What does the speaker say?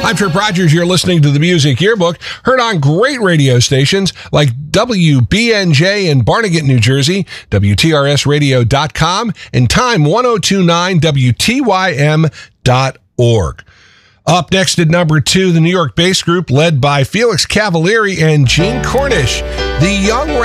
I'm Trip Rogers. You're listening to the Music Yearbook, heard on great radio stations like WBNJ in Barnegat, New Jersey, WTRSradio.com, and Time 1029 WTYM.org. Up next at number 2, the New York bass group led by Felix Cavalieri and Gene Cornish, The Young